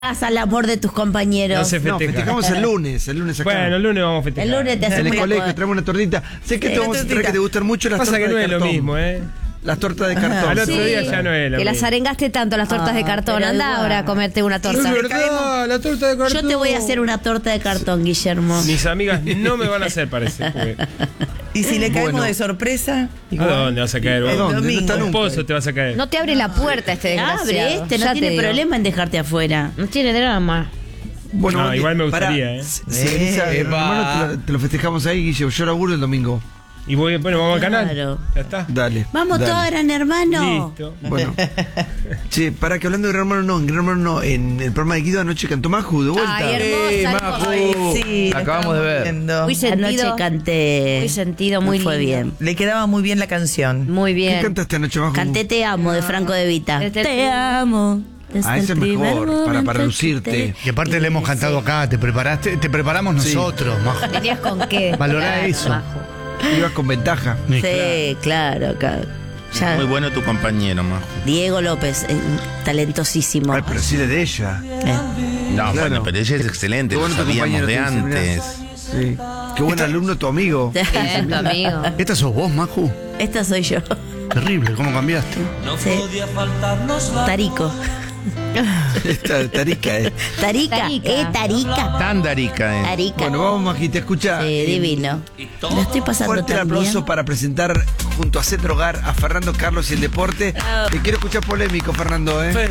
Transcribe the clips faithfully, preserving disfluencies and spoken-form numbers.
al amor de tus compañeros. No se No, festeja. festejamos el lunes, el lunes acá. Bueno, el lunes vamos a festejar. El lunes te en hacemos el una colegio cosa. traemos una tortita. Sé que Sí, te vamos a una traer que te gustan mucho las Pasa tortas que no de es lo cartón. mismo, ¿eh? Las tortas de cartón. Al otro Sí, día ya no es lo que las mismo. arengaste tanto las tortas Ah, de cartón. pero Anda igual. ahora a comerte una torta. Es verdad, la torta de cartón. Yo te voy a hacer una torta de cartón, Guillermo. Mis amigas no me van a hacer, parece. porque- Y si le caemos Bueno. de sorpresa, ¿A igual. dónde vas a caer? El vos? dónde? No domingo. está Un nunca. pozo te vas a caer. No te abre la puerta este desgraciado. Abre este, no Ya tiene te digo. problema en dejarte afuera. No tiene drama. Bueno, No, Bondi, igual me gustaría, pará, ¿eh? Si si venís a Gran Hermano, te lo, te lo festejamos ahí, Guille. Yo laburo el domingo. Y voy, bueno, vamos al Claro. canal. Ya está. Dale. Vamos dale. todos, Gran Hermano. Listo. Bueno. Che, para que hablando de Gran Hermano, no, en Gran Hermano no. En el programa de Guido anoche cantó Maju, de vuelta. Ay, Eh, hermosa. Maju. hermosa. Sí, La acabamos de ver. viendo. Muy sentido. Anoche canté. Muy sentido, muy Me fue lindo. bien. Le quedaba muy bien la canción. Muy ¿Qué bien. cantaste anoche, Maju? Canté Te amo de Franco De Vita. Desde el Te primer- amo. desde Ah, ese el es primer mejor, para, momento para en que lucirte. te- Y aparte le hemos cantado acá, te preparaste, te preparamos Sí. nosotros, Majo. ¿Tenías con qué? Valorá Claro, eso. Majo. Ibas con ventaja. Sí, claro, acá. Ya. Muy bueno tu compañero, Majo. Diego López, eh, talentosísimo. Ay, pero sí de ella. Eh. No, Claro. bueno, pero ella es excelente, Qué lo bueno tu sabíamos compañero, de te dice, mirá. antes. Sí. Qué buen alumno tu amigo. Bien, tu amigo. ¿Esta sos vos, Maju? Esta soy yo. Terrible, ¿cómo cambiaste? Sí. Tarico. Esta Tarica, eh. Tarica. Tarica. Eh, Tarica. Tan darica, eh. Tarica. Bueno, vamos, Majita, escucha. Sí, eh, divino. Lo estoy pasando Fuerte el tan aplauso bien. para presentar junto a Seth Rogar a Fernando Carlos y el deporte. Te quiero escuchar polémico, Fernando, ¿eh?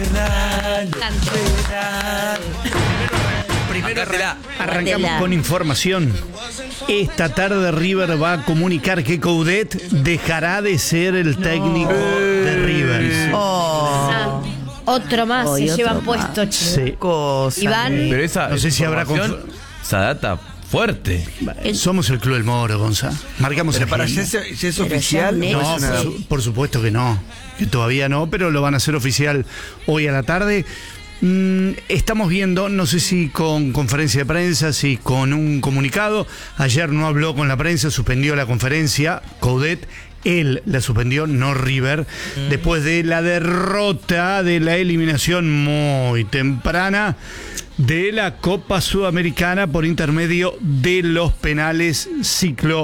Primero Bancátela. arrancamos Bancátela. con información. Esta tarde River va a comunicar que Coudet dejará de ser el técnico de River. Ah, otro más Hoy se otro llevan más. puesto. che. Sí. Cosa. Iván. Pero esa No sé si habrá información, esa data fuerte. Somos el Club del Moro, Gonza. Marcamos Pero el para ritmo. ya es, ya es Pero ya oficial. un ¿o No, es una- por, su- por supuesto que no. Que todavía no, pero lo van a hacer oficial hoy a la tarde. Mm, estamos viendo, no sé si con conferencia de prensa, si con un comunicado. Ayer no habló con la prensa, suspendió la conferencia. Coudet, él la suspendió, no River. Después de la derrota, de la eliminación muy temprana de la Copa Sudamericana por intermedio de los penales, ciclo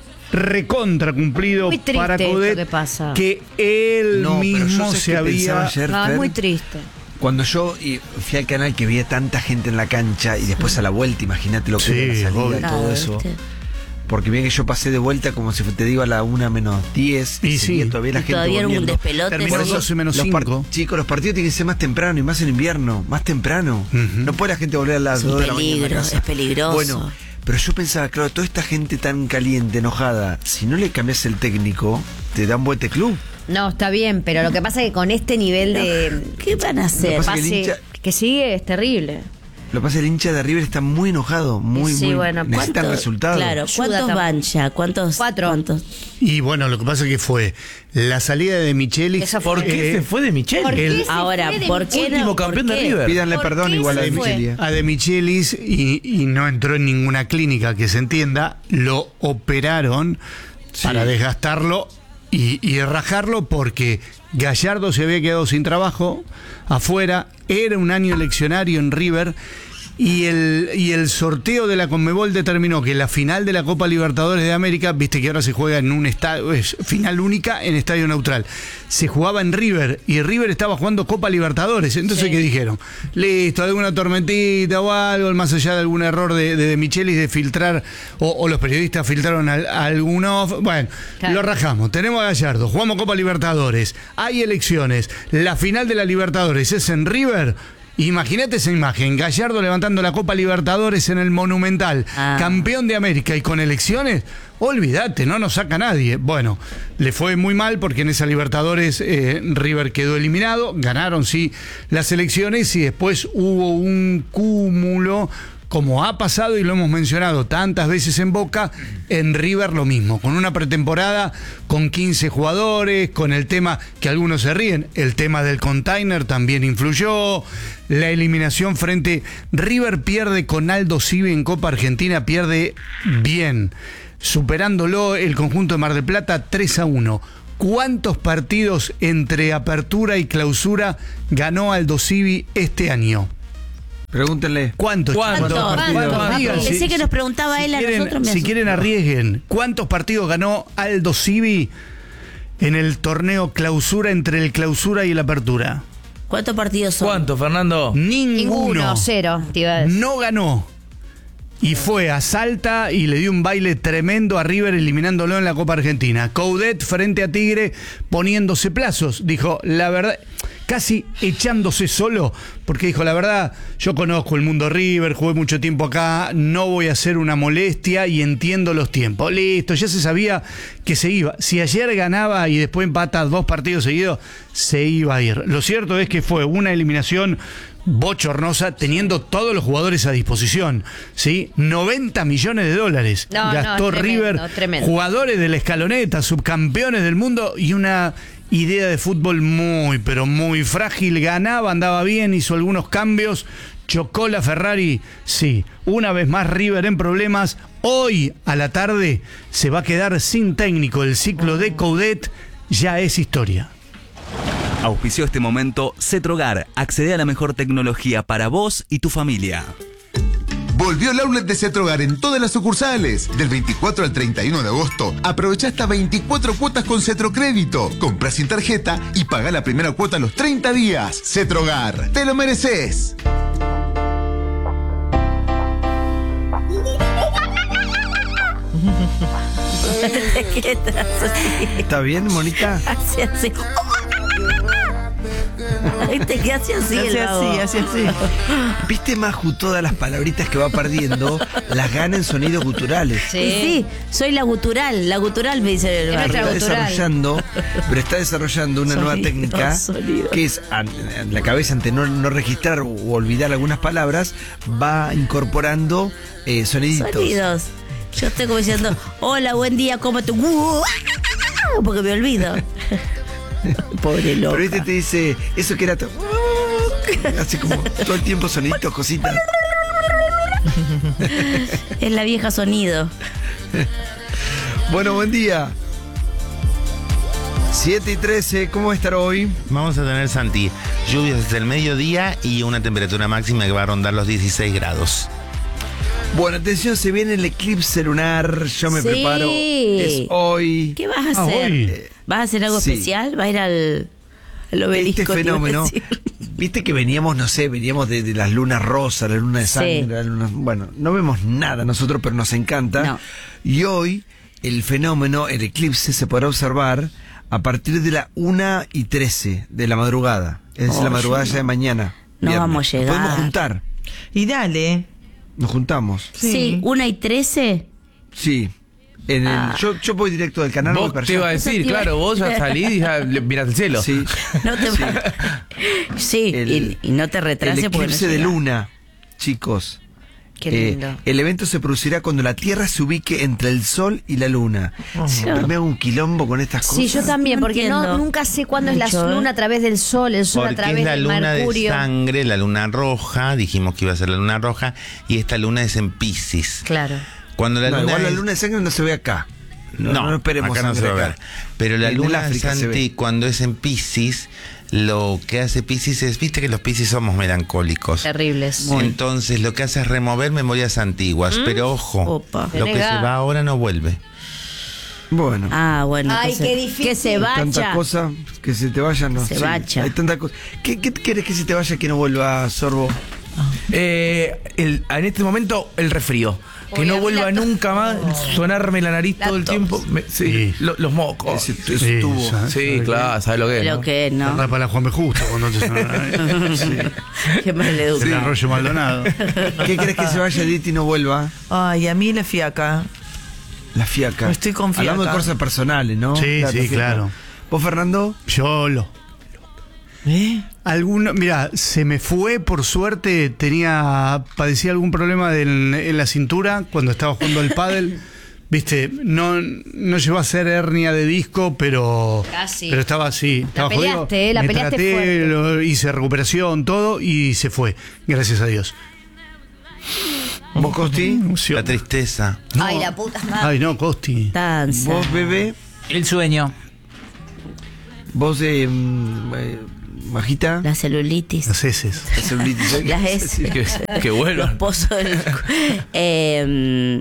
recontra cumplido Muy triste para esto Coudet, que pasa. que él No, pero yo mismo sé se que pensaba había... ayer, No, es Fer, muy triste. cuando yo y, fui al canal que veía tanta gente en la cancha y después a la vuelta, imagínate lo que Sí, era la salida obvio. y todo Claro, eso. ¿viste? Porque bien que yo pasé de vuelta como si te digo a la una menos diez Y seguía sí. todavía la Y gente todavía era un volviendo. despelote. Terminó sí. doce menos Los par- cinco. Chicos, los partidos tienen que ser más temprano y más en invierno, más temprano. Ujú. No puede la gente volver a las Es un dos de la mañana a la peligro, casa. es peligroso. Bueno, pero yo pensaba, claro, toda esta gente tan caliente, enojada, si no le cambias el técnico, te dan vuelta club. No, está bien, pero lo que pasa es que con este nivel de ¿Qué van a hacer? Lo que pasa es que el pase hincha- que sigue es terrible. Lo que pasa es que el hincha de River está muy enojado, muy, Sí, muy. bueno, necesitan ¿Cuántos- resultados. Claro, Ayuda ¿cuántos tam- van ya? ¿Cuántos? Cuatro. ¿Cuántos? Y bueno, lo que pasa que fue la salida de Michelis. Eso fue- ¿Por qué eh, se fue de Michel? ¿Por qué el- se Ahora, fue de ¿por Micheli? qué no? Último ¿Por campeón de qué? River. Pídanle ¿Por perdón qué igual a se fue? Micheli. a de Michelis y, y no entró en ninguna clínica que se entienda, lo operaron para desgastarlo y, y rajarlo porque Gallardo se había quedado sin trabajo afuera, era un año eleccionario en River. Y el, y el sorteo de la Conmebol determinó que la final de la Copa Libertadores de América, viste que ahora se juega en un estadio, es final única en estadio neutral, se jugaba en River y River estaba jugando Copa Libertadores. Entonces, Sí. ¿qué dijeron? Listo, alguna tormentita o algo, más allá de algún error de, de, de Michelis de filtrar, o, o los periodistas filtraron al, algún off. Bueno, Claro. lo rajamos. Tenemos a Gallardo, jugamos Copa Libertadores, hay elecciones, la final de la Libertadores es en River. Imagínate esa imagen, Gallardo levantando la Copa Libertadores en el Monumental, Ah. campeón de América y con elecciones, olvídate, no nos saca nadie. Bueno, le fue muy mal porque en esa Libertadores eh, River quedó eliminado, ganaron sí las elecciones y después hubo un cúmulo, como ha pasado y lo hemos mencionado tantas veces en Boca, en River lo mismo, con una pretemporada con quince jugadores, con el tema que algunos se ríen, el tema del container también influyó, la eliminación frente... River pierde con Aldo Civi en Copa Argentina, pierde bien, superándolo el conjunto de Mar del Plata tres a uno. ¿Cuántos partidos entre apertura y clausura ganó Aldo Civi este año? Pregúntenle. ¿Cuántos? ¿Cuántos? chicos? ¿Cuántos? ¿Cuántos? ¿Cuántos? Digan, Pensé si- que nos preguntaba si él a quieren- nosotros, me Si asustó. quieren arriesguen. ¿Cuántos partidos ganó Aldo Civi en el torneo clausura entre el clausura y el apertura? ¿Cuántos partidos son? ¿Cuánto, Fernando? Ninguno. Ninguno, cero. Te iba a decir. No ganó. Y fue a Salta y le dio un baile tremendo a River eliminándolo en la Copa Argentina. Coudet frente a Tigre poniéndose plazos. Dijo, la verdad, casi echándose solo, porque dijo, la verdad, yo conozco el mundo River, jugué mucho tiempo acá, no voy a hacer una molestia y entiendo los tiempos. Listo, ya se sabía que se iba. Si ayer ganaba y después empata dos partidos seguidos, se iba a ir. Lo cierto es que fue una eliminación bochornosa, teniendo todos los jugadores a disposición, ¿sí? noventa millones de dólares No, gastó no, tremendo, River, tremendo. jugadores de la escaloneta, subcampeones del mundo y una idea de fútbol muy, pero muy frágil. Ganaba, andaba bien, hizo algunos cambios, chocó la Ferrari, sí, una vez más River en problemas. Hoy a la tarde se va a quedar sin técnico, el ciclo de Coudet ya es historia. Auspició este momento Cetrogar. Accede a la mejor tecnología para vos y tu familia. Volvió el outlet de Cetrogar en todas las sucursales. Del veinticuatro al treinta y uno de agosto, aprovecha hasta veinticuatro cuotas con Cetrocrédito. Compra sin tarjeta y paga la primera cuota a los treinta días. Cetrogar, te lo mereces. ¿Qué estás así? ¿Está bien, Monita? Hace así. ¿Viste que hace así el Hace vago? así, hace así. ¿Viste, Maju, todas las palabritas que va perdiendo las gana en sonidos guturales? Sí. sí, soy la gutural, la gutural me dice el Es barrio. nuestra Está gutural. desarrollando, pero está desarrollando una nueva Sonidos, técnica sonidos. que es an- en la cabeza, ante no, no registrar o olvidar algunas palabras, va incorporando eh, soniditos. Sonidos. Yo estoy como diciendo, hola, buen día, ¿cómo te...? Porque me olvido. Pobre loca. Pero este te dice, eso que era... to- Así como todo el tiempo soniditos, cositas. Es la vieja sonido. Bueno, buen día. siete y trece, ¿cómo va a estar hoy? Vamos a tener, Santi, lluvias desde el mediodía y una temperatura máxima que va a rondar los dieciséis grados. Bueno, atención, se viene el eclipse lunar. Yo me Sí. preparo. Es hoy. ¿Qué vas a Ah, hacer? hoy. ¿Vas a hacer algo Sí. especial? ¿Va a ir al, al obelisco? Este te iba a fenómeno, decir? viste que veníamos, no sé, veníamos de, de las lunas rosas, la luna de sangre, Sí. la luna- bueno, no vemos nada nosotros, pero nos encanta. No. Y hoy el fenómeno, el eclipse, se podrá observar a partir de la una y trece de la madrugada. Es decir, Oh, la madrugada yo ya de mañana. no viernes. vamos a Nos llegar. podemos juntar. Y dale. Nos juntamos. Sí, Sí. una y trece. Sí. En el- Ah. yo, yo voy directo del canal. voy Vos para te allá. iba a decir, Eso te iba- claro, vos ya salís y ya le- mirás el cielo. Sí. No te Sí, El- y, y no te El retrases porque no eclipse de llega. luna, chicos. Qué Eh, lindo. el evento se producirá cuando la Tierra se ubique entre el Sol y la Luna. Siempre me hago un quilombo con estas cosas. Sí, yo también, No porque no, entiendo. nunca sé cuándo es Mucho, la ¿eh? luna a través del sol, el sol a Porque través es la del luna mercurio. de sangre, la luna roja, dijimos que iba a ser la luna roja, y esta luna es en Piscis. Claro. Cuando la No, luna igual la es- luna de sangre no se ve acá. No, No, no esperemos acá no se sangre va a ver. acá. Pero la En el luna África se Santi, ve. cuando es en Piscis, lo que hace Piscis es, viste que los Piscis somos melancólicos. Terribles. Entonces lo que hace es remover memorias antiguas. Pero ojo, Opa. lo que se Tenés va ahora no vuelve. Bueno, Ah, bueno. Ay, entonces, qué difícil. Que se tanta vaya. cosa que se te vaya, no. Se sí, vaya. Hay tanta cosa. ¿Qué, ¿Qué quieres que se te vaya que no vuelva, Sorbo? Eh, el- en este momento, el resfrío. Que Oye, a no mí vuelva la tos- nunca más, sonarme la nariz La todo el tos. tiempo. Me- sí, Sí. lo- los mocos. Ese, ese Sí, tubo. ¿sabes? Sí, claro, ¿sabes lo que es? Lo no? que es, ¿no? Anda para la Juan B. Justo cuando te suena Qué mal el educado. arroyo Maldonado. ¿Qué crees que se vaya Edith y no vuelva? Ay, a mí la fiaca. La fiaca. Estoy con Hablando de fiaca. cosas personales, ¿no? Sí, La sí, fiaca. claro. ¿Vos, Fernando? Yo lo. ¿Eh? Alguno, mira, se me fue, por suerte, tenía, padecía algún problema del- en la cintura cuando estaba jugando al pádel. Viste, no, no llegó a ser hernia de disco, pero Casi. pero estaba así. Estaba jodido. peleaste, eh, la Me peleaste traté, fuerte. lo- hice recuperación, todo, y se fue. Gracias a Dios. ¿Vos, Costi? La tristeza. Ay, la puta madre. Ay, no, Costi. Danza. ¿Vos, bebé? El sueño. ¿Vos, eh, mm, eh, Majita. La celulitis. Las heces. La celulitis. Las heces. Que, que vuelvan. Los pozos del... eh,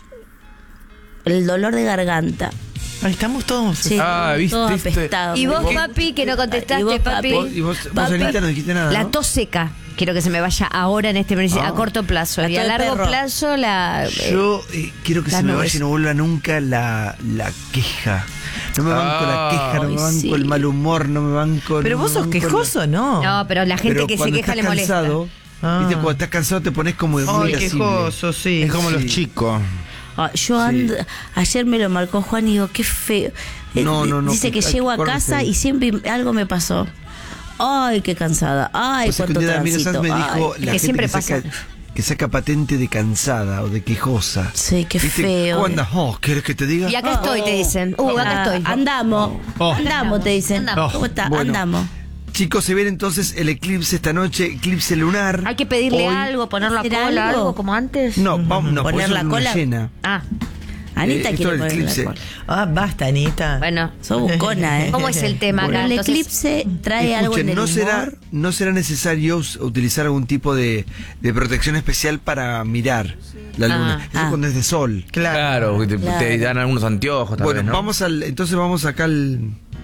el dolor de garganta. Ahí estamos todos. Sí, Ah, viste, todo viste. apestado. Y vos, ¿Vos? papi, que no contestaste, ¿Y vos, papi. papi? Vos- ¿Y vos, vos Papi. Anita, no dijiste nada? La ¿no? tos seca. Quiero que se me vaya ahora en este momento, a corto plazo. La Y a tos de largo perro. plazo la... eh, Yo eh, quiero que las se me nubes. vaya y no vuelva nunca la, la queja. No me banco la queja, no Ay, me banco sí. el mal humor, no me banco. Pero no vos me sos banco la- quejoso, ¿no? No, pero la gente Pero que se cuando queja estás le molesta. cansado, Ah. viste, cuando estás cansado te pones como muy Ay, irascible. quejoso, sí. Es como los Sí. chicos. Ah, yo ando, ayer me lo marcó Juan y digo, qué feo. Eh, No, no, no, Dice que hay llego que a casa acordarse. y siempre algo me pasó. Ay, qué cansada. Ay, Pues cuánto un día Damiro tránsito. Sanz me Ay. dijo es la que gente siempre que saca, que saca patente de cansada o de quejosa. Sí, qué ¿Viste? feo. ¿Cómo andas? Oh, ¿querés que te diga? Y acá estoy, te dicen. Uh, acá Ah, estoy. Andamos. Oh. Andamos, te dicen. Andamos. ¿Cómo está? Bueno. Andamos. Chicos, se viene entonces el eclipse esta noche, eclipse lunar. Hay que pedirle Hoy- algo, poner la ¿Hacer cola, algo? algo como antes. No, vamos, no, ¿Poner por eso la es luna cola? llena. Ah, Anita Eh, esto quiere del poner la eclipse. cola. Ah, basta, Anita. bueno. Sos buscona, ¿eh? ¿Cómo es el tema Bueno, acá? el Entonces, eclipse trae algo en Escuchen, el no humor. será, no será necesario us- utilizar algún tipo de, de protección especial para mirar la luna. Ah, Eso ah. cuando es de sol. Claro, que te, Claro. te dan algunos anteojos tal Bueno, vez, ¿no? vamos al, entonces vamos acá al,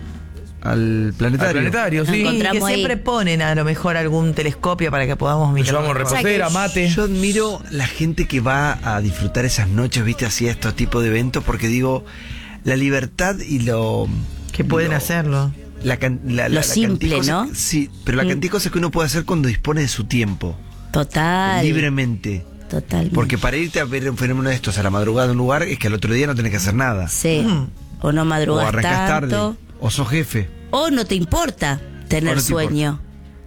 al planetario. Al planetario, Nos sí. Sí, encontramos que ahí. siempre ponen a lo mejor algún telescopio para que podamos Nos mirar. llevamos mejor. reposera, mate. Yo admiro la gente que va a disfrutar esas noches, viste, así a estos tipos de eventos, porque digo, la libertad y lo... Que pueden lo- hacerlo. La, can- la- Lo la- la cantidad simple, de cosas- ¿no? Sí, pero la Mm. cantidad de cosas que uno puede hacer cuando dispone de su tiempo, Total. libremente. Total. Porque para irte a ver un fenómeno de estos a la madrugada en un lugar es que al otro día no tenés que hacer nada. Sí. Mm. O no O madrugas arrancás tanto. tarde. O sos jefe. O no te importa tener O no te sueño.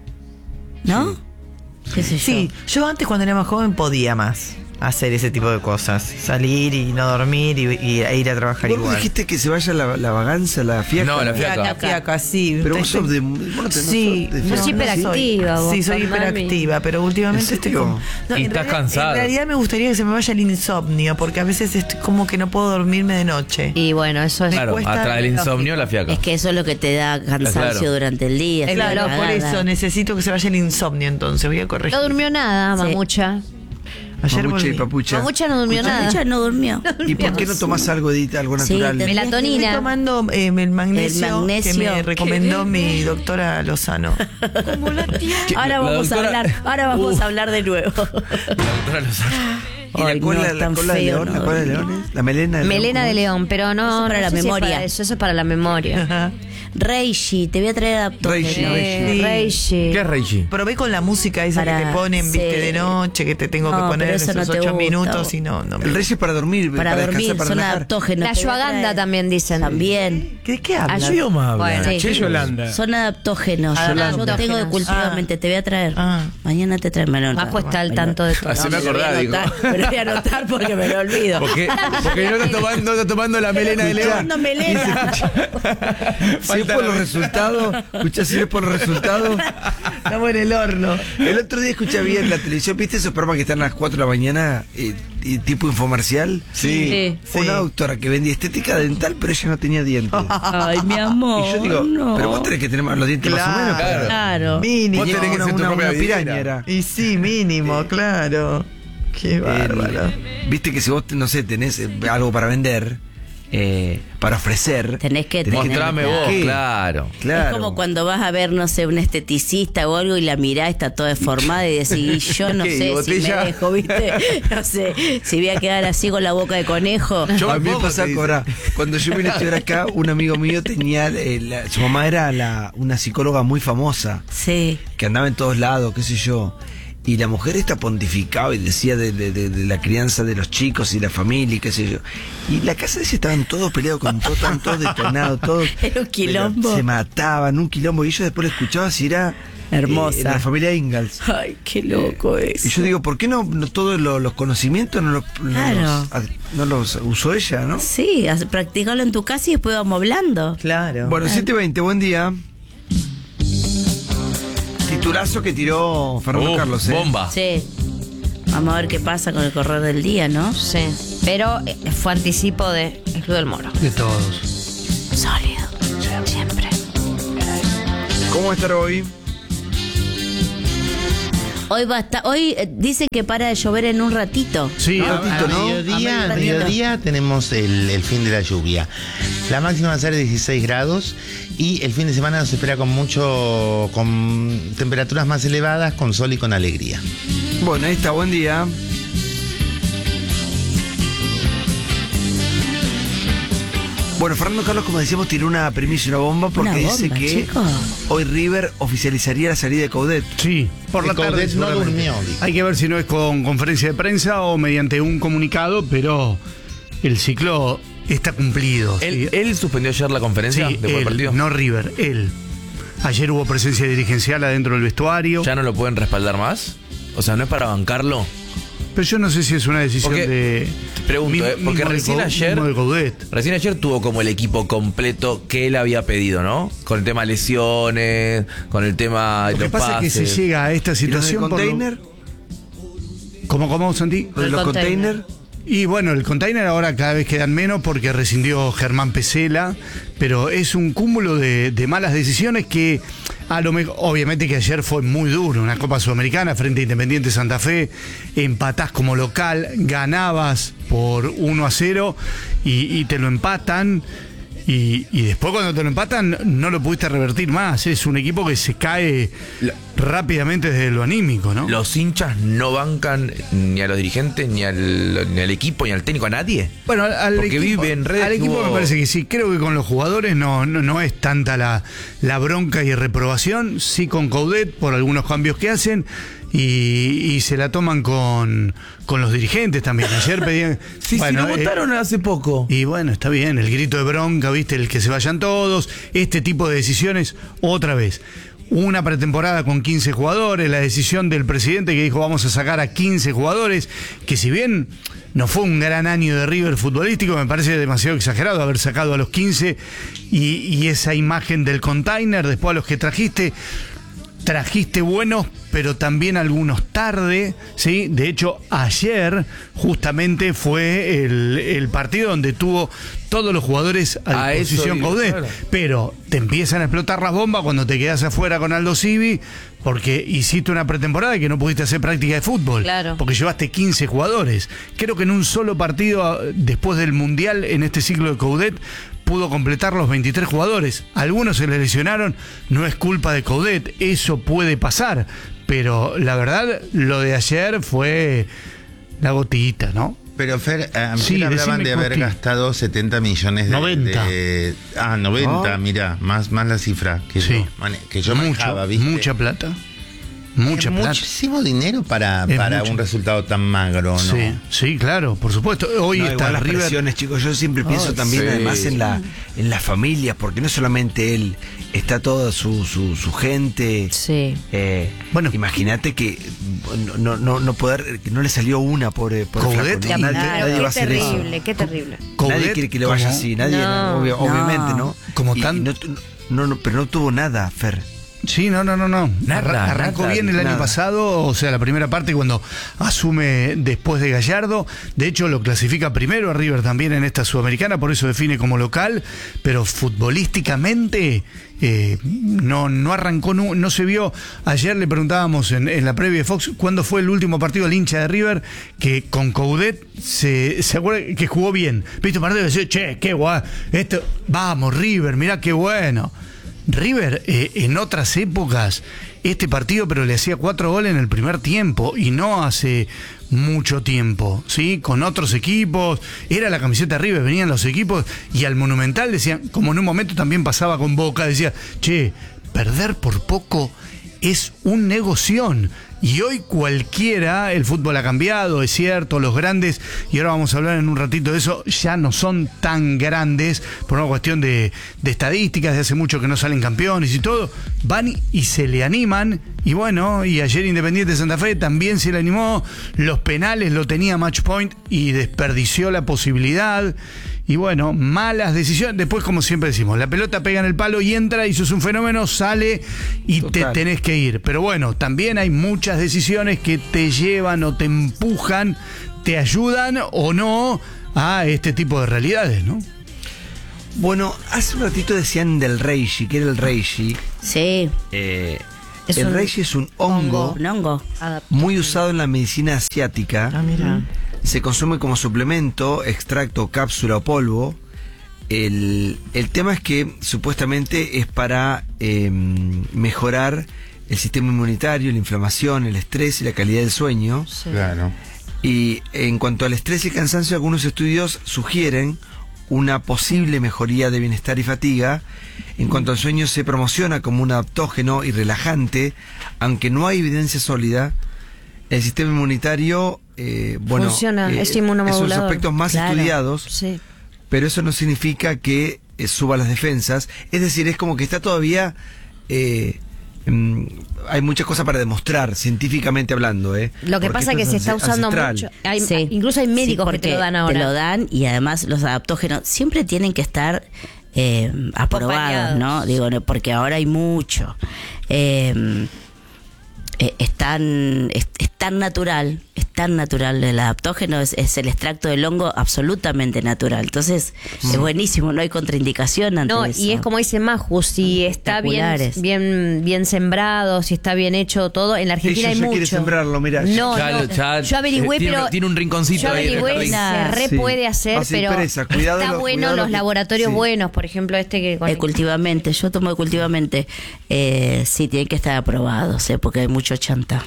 ¿no? ¿Qué sé yo? Sí, yo antes cuando era más joven podía más hacer ese tipo de cosas. Salir y no dormir y, y e ir a trabajar ¿Vos no igual. dijiste que se vaya la, la vagancia, la fiaca? No, la fiaca. Fiaca, fiaca, sí. Pero vos Estoy- sos de... vos no te- no Sí, sos de no, fiaca. Sos hiperactiva, soy- vos, Sí, soy Pamami. hiperactiva, pero últimamente ¿En estoy serio? como. No, Y en estás realidad- cansada. En realidad me gustaría que se me vaya el insomnio, porque a veces estoy como que no puedo dormirme de noche. Y bueno, eso es... Claro, cuesta atrás del lógico. insomnio, la fiaca. Es que eso es lo que te da cansancio Claro. durante el día. Es estás Claro, por cagada. eso necesito que se vaya el insomnio entonces. Voy a corregir. No durmió nada, Sí. mamucha. Ayer Mamucha y volví. papucha. Mamucha no durmió nada. Ella no durmió. ¿Y por qué no tomás algo de algo Sí, natural? te- Melatonina. Estoy tomando eh, el, magnesio El magnesio. que me recomendó mi doctora Lozano. Ahora La vamos doctora- a hablar, ahora vamos Uh. a hablar de nuevo. La doctora Lozano. ¿Y la Ay, cola, no, la es tan cola de feo, león? no ¿La cola de dormir. leones? ¿La melena de león? Melena de león, pero no, Eso para no la sé si es memoria. para eso, eso es para la memoria. Ajá. Reishi, te voy a traer adaptógeno. Reishi, Eh, Sí. Reishi. ¿Qué es Reishi? Probé con la música esa Para- que te ponen, viste, sí. de noche, que te tengo que No, poner pero eso esos no te ocho gusta, minutos vos. y no, no me El rey es para dormir, Para, para, dormir, descansar, para son relajar. adaptógenos. La te voy a ashwagandha traer. también dicen. También. ¿De qué hablas? Ayuda. idioma habla? Bueno, sí. ¿Qué Yolanda? Son adaptógenos. Ah, Yo Yolanda. tengo de cultivamente, te voy a traer. Ah. Mañana te traigo. Me lo Más anoto. puesta al Me lo- tanto de todo. Ah, se me me lo voy a acordaba, digo. anotar, me lo voy a anotar porque me lo olvido. Porque, porque no está tomando, no está tomando la melena de león. Tomando melena. Si es por los resultados, escuchá, si es por los resultados. Estamos en el horno. El otro día escuché bien en la televisión, ¿viste esos programas que están a las cuatro de la mañana, eh, y tipo infomercial? Sí. Sí. Una doctora que vendía estética dental, pero ella no tenía dientes. Ay, mi amor. Y yo digo, no. pero vos tenés que tener los dientes más o menos. Claro. Claro. Mínimo. Vos tenés que una, ser tu una, propia una piraña vidriera. era. Y sí, mínimo, claro. Qué bárbaro. Eh, Viste que si vos, no sé, tenés eh, algo para vender, eh, para ofrecer. Tenés que tenés tener- Mostrame vos, ¿Qué? claro. Claro. Es como cuando vas a ver, no sé, un esteticista o algo y la mirada está toda deformada y decís, y yo no ¿Qué, sé si botella? me dejo, ¿viste? No sé, si voy a quedar así con la boca de conejo. Yo a mí me tampoco, pasaba te dice. cobrar. Cuando yo vine a estudiar acá, un amigo mío tenía, eh, la- su mamá era la, una psicóloga muy famosa, Sí. que andaba en todos lados, qué sé yo. Y la mujer esta pontificaba y decía de, de- de- de la crianza de los chicos y la familia y qué sé yo. Y la casa de ella estaban todos peleados con todo, estaban todos detonados, todos. Era un quilombo. pero Se mataban, un quilombo. Y yo después lo escuchaba si era Hermosa. eh, la familia Ingalls. Ay, qué loco es. Y yo digo, ¿por qué no, no todos lo- los conocimientos no, los- no Claro. los, ad- no los usó ella, no? Sí, haz- practicalo en tu casa y después vamos hablando. Claro. Bueno, siete veinte, buen día. Titulazo que tiró Fernando Uh, Carlos, ¿eh? Bomba. Sí. Vamos a ver qué pasa con el correr del día, ¿no? Sí. Pero eh, fue anticipo de El Club del Moro. De todos. Sólido. Siempre. ¿Cómo va a estar hoy? Hoy va a estar, hoy eh, dicen que para de llover en un ratito. Sí, No, a- a a- mediodía, A a mediodía. mediodía tenemos el, el fin de la lluvia. La máxima va a ser de dieciséis grados y el fin de semana nos espera con mucho, con temperaturas más elevadas, con sol y con alegría. Bueno, ahí está, buen día. Bueno, Fernando Carlos, como decíamos, tiene una primicia y una bomba porque Una dice bomba, que chicos. hoy River oficializaría la salida de Coudet. Sí, por la Y Coudet tarde no seguramente. durmió, dijo. Hay que ver si no es con conferencia de prensa o mediante un comunicado, pero el ciclo está cumplido. ¿Él, ¿sí? él suspendió ayer la conferencia Sí, después del él, partido? no River, él. Ayer hubo presencia dirigencial adentro del vestuario. ¿Ya no lo pueden respaldar más? O sea, ¿no es para bancarlo? Pero yo no sé si es una decisión Porque- de. Pregunto, mi- eh, porque mismo de recién Cou- ayer- mismo de Coudet. Recién ayer tuvo como el equipo completo que él había pedido, ¿no? Con el tema lesiones, con el tema de Lo que los pasa es que pases. se llega a esta ¿Y los del situación por lo- container? ¿Cómo, cómo, Santi? ¿Los de los El container. container? Y bueno, el container ahora cada vez quedan menos porque rescindió Germán Pesela, pero es un cúmulo de, de malas decisiones que a lo mejor, obviamente que ayer fue muy duro, una Copa Sudamericana frente a Independiente Santa Fe, empatás como local, ganabas por uno a cero y, y te lo empatan. Y, y después cuando te lo empatan no lo pudiste revertir más. Es un equipo que se cae La- rápidamente desde lo anímico, ¿no? Los hinchas no bancan ni a los dirigentes, ni al, ni al equipo, ni al técnico, a nadie. Bueno, al, al Porque equipo, vi en redes al que equipo hubo- me parece que sí. Creo que con los jugadores no, no, no es tanta la, la bronca y reprobación. Sí con Coudet por algunos cambios que hacen. Y, y se la toman con, con los dirigentes también. Ayer pedían. Sí, bueno, sí, lo eh, votaron hace poco. y bueno, está bien, el grito de bronca, viste, el que se vayan todos, este tipo de decisiones, otra vez. Una pretemporada con quince jugadores, la decisión del presidente que dijo vamos a sacar a quince jugadores, que si bien no fue un gran año de River futbolístico, me parece demasiado exagerado haber sacado a los quince y, y esa imagen del container, después a los que trajiste. Trajiste buenos, pero también algunos tarde, ¿sí? De hecho, ayer justamente fue el, el partido donde tuvo todos los jugadores a A eso disposición digo, Coudet. claro. Pero te empiezan a explotar las bombas cuando te quedas afuera con Aldo Civi, porque hiciste una pretemporada que no pudiste hacer práctica de fútbol. Claro. Porque llevaste quince jugadores. Creo que en un solo partido, después del Mundial, en este ciclo de Coudet, pudo completar los veintitrés jugadores. Algunos se le lesionaron, no es culpa de Coudet, eso puede pasar. Pero la verdad, lo de ayer fue la gotita, ¿no? Pero Fer, eh, ayer Sí, hablaban decime, de haber Coti. gastado setenta millones de... noventa. de- ah, noventa, Ah. mira, más, más la cifra que Sí. yo, mane- que yo Mucho, manejaba, ¿viste? mucha plata. Mucha Es plata. muchísimo dinero para, Es para mucho. un resultado tan magro, ¿no? Sí, sí, claro, por supuesto. Hoy No, está igual las River. presiones, chicos. Yo siempre pienso también, sí. además, en la en las familias, porque no solamente él, está toda su, su, su gente. Sí. Eh, Bueno. imagínate que no, no, no, no poder, que no le salió una por, por Coudet, flaco, ¿no? y- Nadie, Claro, nadie va a qué hacer eso. terrible, qué terrible. Coudet, Nadie quiere que le vaya como- así, nadie, No, obvio- no. obviamente, ¿no? Como Y- tan- y no, tu- no, no, pero no tuvo nada, Fer. Sí, no, no, no, no. Nada, Arra- Arrancó nada, bien el año nada. pasado, o sea, la primera parte cuando asume después de Gallardo. De hecho, lo clasifica primero a River también en esta Sudamericana, por eso define como local, pero futbolísticamente eh, no, no arrancó, no, no se vio. Ayer le preguntábamos en, en la previa de Fox cuándo fue el último partido del hincha de River que con Coudet se, se acuerda que jugó bien. ¿Viste un partido y decía, che, qué guay, esto, vamos, River, mirá qué bueno. River, eh, en otras épocas, este partido, pero le hacía cuatro goles en el primer tiempo y no hace mucho tiempo, ¿sí? Con otros equipos, era la camiseta de River, venían los equipos y al Monumental decían, como en un momento también pasaba con Boca, decía, che, perder por poco es un negoción. Y hoy cualquiera, el fútbol ha cambiado, es cierto, los grandes, y ahora vamos a hablar en un ratito de eso, ya no son tan grandes por una cuestión de, de estadísticas, de hace mucho que no salen campeones y todo, van y se le animan, y bueno, y ayer Independiente de Santa Fe también se le animó, los penales lo tenía Match Point y desperdició la posibilidad. Y bueno, malas decisiones. Después, como siempre decimos, la pelota pega en el palo y entra, y eso es un fenómeno, sale y Total. te tenés que ir. Pero bueno, también hay muchas decisiones que te llevan o te empujan, te ayudan o no a este tipo de realidades, ¿no? Bueno, hace un ratito decían del Reishi, que era el Reishi. Sí. Eh, Es el un reishi es un hongo, Un hongo. muy usado en la medicina asiática. Ah, mira. Se consume como suplemento, extracto, cápsula o polvo. El, el tema es que supuestamente es para eh, mejorar el sistema inmunitario, la inflamación, el estrés y la calidad del sueño. Claro. Y en cuanto al estrés y cansancio, algunos estudios sugieren una posible mejoría de bienestar y fatiga. En cuanto al sueño, se promociona como un adaptógeno y relajante, aunque no hay evidencia sólida. El sistema inmunitario, eh, bueno, Funciona, eh, es inmunomodulador. es uno de los aspectos más Claro. estudiados, Sí. pero eso no significa que eh, suba las defensas. Es decir, es como que está todavía... eh, mm, hay muchas cosas para demostrar, científicamente hablando. ¿eh? Lo que Porque pasa es que esto se es está usando ancestral. mucho. Hay- Sí. Incluso hay médicos Sí, que te porque lo dan ahora. Te lo dan y además los adaptógenos siempre tienen que estar eh, aprobados, Acompañados. ¿no? Digo, no, porque ahora hay mucho. Eh, eh, es, tan, es, es tan natural, es tan natural el adaptógeno, es, es el extracto del hongo absolutamente natural. Entonces, es buenísimo, no hay contraindicación ante No, eso. y es como dice Maju, si está bien, Espectaculares. bien, bien sembrado, si está bien hecho todo, en la Argentina Ella hay ya mucho. quiere sembrarlo, mirá. No, Ya no, lo- ya, yo averigüé, eh, tiene pero un- tiene un rinconcito yo ahí en el averigüé y jardín. se re Sí. puede hacer, Ah, sí, pero presa, cuidado está lo- bueno cuidado los lo que- laboratorios sí. buenos, por ejemplo este que con Eh, cultivamente, yo tomo de cultivamente. Eh, sí, tienen que estar aprobados, eh, porque hay mucho chanta.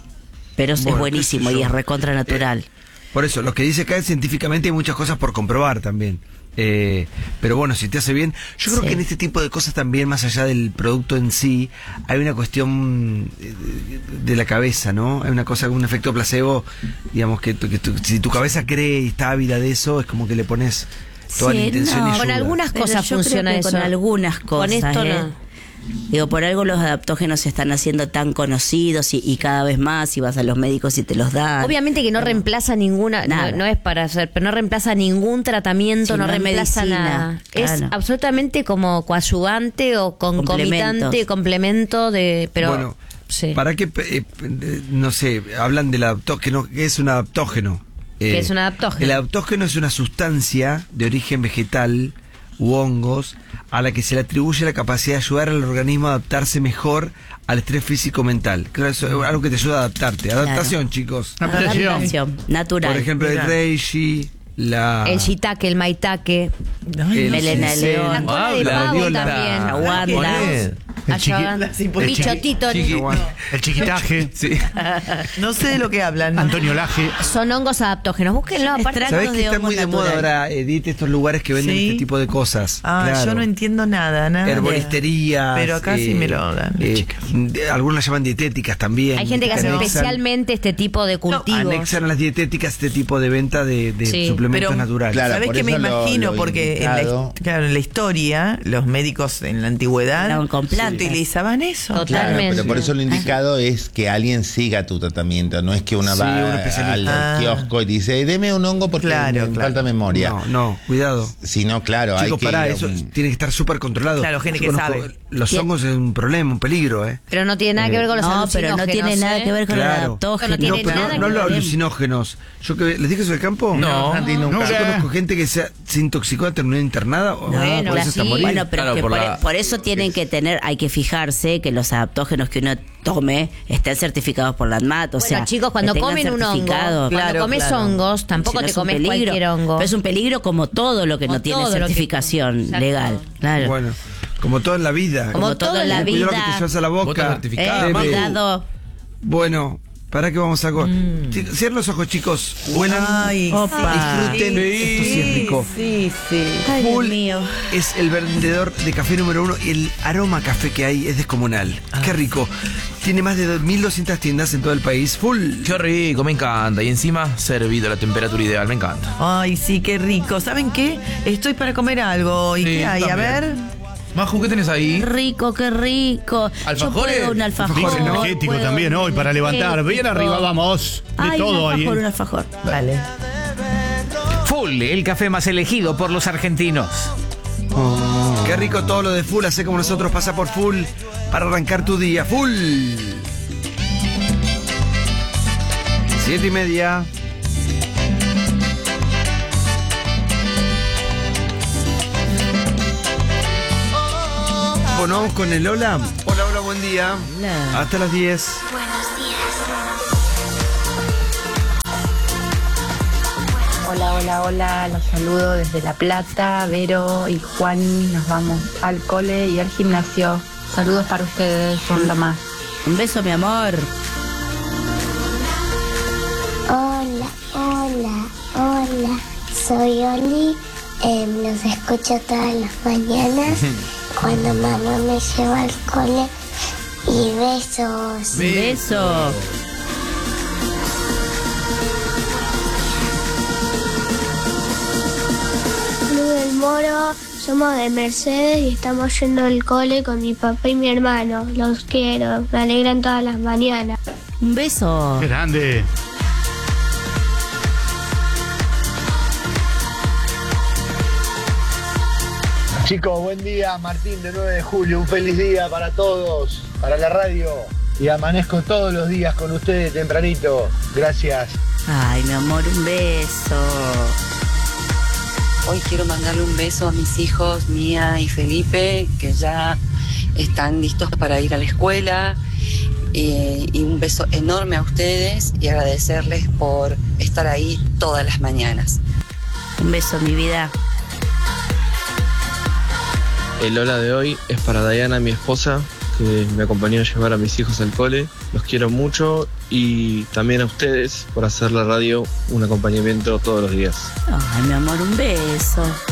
Pero es Bueno, buenísimo qué sé y yo. es recontra natural. Por eso, lo que dice acá es científicamente hay muchas cosas por comprobar también. Eh, pero bueno, si te hace bien, yo creo Sí. que en este tipo de cosas también, más allá del producto en sí, hay una cuestión eh, de la cabeza, ¿no? Hay una cosa, un efecto placebo, digamos, que, tu- que tu- si tu cabeza cree y está ávida de eso, es como que le pones toda Sí, la intención no, y con ayuda. algunas Pero cosas yo creo funciona que eso. con algunas cosas. Con esto ¿eh? no. Digo, por algo los adaptógenos se están haciendo tan conocidos y, y cada vez más, y vas a los médicos y te los dan. Obviamente que no reemplaza ninguna, no, Nada. no es para hacer, pero no reemplaza ningún tratamiento, Sí, no, no es reemplaza medicina, nada. Es claro. absolutamente como coadyuvante o concomitante, Complementos. complemento de, pero bueno, sí. ¿para qué, eh, eh, no sé, hablan del adaptógeno? ¿Qué es un adaptógeno? ¿Qué Eh, es un adaptógeno? El adaptógeno es una sustancia de origen vegetal u hongos a la que se le atribuye la capacidad de ayudar al organismo a adaptarse mejor al estrés físico-mental. Claro, eso es algo que te ayuda a adaptarte. Adaptación, chicos. Adaptación natural. Por ejemplo, el Mira. reishi, la... El shiitake, el maitake, Ay, el melena de ginseng, león. la cola de habla, pavo viola. también, La guanda. Poné. El chiqui- Ayagan, el bichotito, El chiquitaje, Sí. No sé de lo que hablan. Antonio Laje. son hongos adaptógenos, búsquenlo aparte. Extractos ¿Sabés que de está hongo muy de moda natural. ahora, Edith, estos lugares que venden Sí. este tipo de cosas? Ah, Claro. yo no entiendo nada, nada. Herboristerías. Pero acá sí me lo dan, eh, chicas. de- algunos las llaman dietéticas también. Hay gente que hace Anexan- especialmente este tipo de cultivos. Anexan a las dietéticas este tipo de venta de, de Sí. suplementos Pero, naturales. Claro, ¿sabés por qué me eso lo- imagino? lo Porque en la, indicado- his- claro, en la historia, los médicos en la antigüedad Estaban con plantas. utilizaban eso. Total. Claro, Totalmente. pero por eso lo indicado es que alguien siga tu tratamiento, no es que una Sí, va un especialista. al Ah. kiosco y dice, deme un hongo porque Claro, me claro. falta memoria. No, no, cuidado. Si no, claro, Chicos, hay que pará, ir a eso un- tiene que estar súper controlado. Claro, gente Yo que conozco- sabe. Los hongos es un problema, un peligro, ¿eh? Pero no tiene nada que ver con los No, pero no alucinógenos, tiene nada ¿eh? que ver con el Claro. adaptógeno. No tiene pero nada no que los ver. alucinógenos. Yo que les dije eso del campo. No. Santi, nunca. Yo conozco gente que se, se intoxicó, terminó internada. o Bueno, por eso hasta sí. morir. Bueno, pero Claro, que por por, la- por eso tienen que tener, hay que fijarse que los adaptógenos que uno tome estén certificados por la ANMAT. O Bueno, sea, chicos, cuando que tengan comen un hongo, certificado. cuando Claro, comes claro. hongos, tampoco Si no te es un comes peligro, cualquier hongo. Pero es un peligro como todo lo que Como no tiene todo lo que certificación come. Exacto. legal. Claro. Bueno, como todo en la vida. como, como todo en la Ten cuidado vida. lo que te llevas a la Vos estás boca. certificada, Eh, Magu. cuidado. Bueno, ¿para qué vamos a algo? Chicos, cierren los ojos, chicos. Huelan. Ay, Opa. Disfruten. Esto sí es rico. Sí, sí. Ay, Dios Full mío. es el vendedor de café número uno y el aroma a café que hay es descomunal. Qué rico. Tiene más de mil doscientas tiendas en todo el país. Full. Qué rico, me encanta. Y encima servido a la temperatura ideal, me encanta. Ay, sí, qué rico. ¿Saben qué? Estoy para comer algo. ¿Y Sí, qué hay? A también. ver. Maju, ¿qué tenés ahí? Qué rico, qué rico. Yo ¿Alfajores? puedo un alfajor. Mix energético puedo también un hoy para levantar. Bien energético. arriba, vamos. De Ay, todo un ahí. alfajor, ¿eh? un alfajor. Vale. Full, el café más elegido por los argentinos. Qué rico todo lo de Full. Hace como nosotros, pasa por Full para arrancar tu día. Full. Siete y media. Bueno, vamos con el hola. Hola, hola, buen día. Hola. Hasta las diez. Buenos días. Hola, hola, hola, los saludo desde La Plata, Vero y Juan, nos vamos al cole y al gimnasio. Saludos para ustedes, son lo más. Un beso, mi amor. Hola, hola, hola. Soy Oli. Eh, los escucho todas las mañanas cuando mamá me lleva al cole. Y besos. Beso. Club del Moro, somos de Mercedes y estamos yendo al cole con mi papá y mi hermano. Los quiero, me alegran todas las mañanas. Un beso. Grande. Chicos, buen día, Martín de nueve de julio, un feliz día para todos, para la radio, y amanezco todos los días con ustedes tempranito, gracias. Ay, mi amor, un beso. Hoy quiero mandarle un beso a mis hijos, Mía y Felipe, que ya están listos para ir a la escuela, eh, y un beso enorme a ustedes y agradecerles por estar ahí todas las mañanas. Un beso, mi vida. El hola de hoy es para Diana, mi esposa, que me acompañó a llevar a mis hijos al cole. Los quiero mucho y también a ustedes por hacer la radio un acompañamiento todos los días. Ay, mi amor, un beso.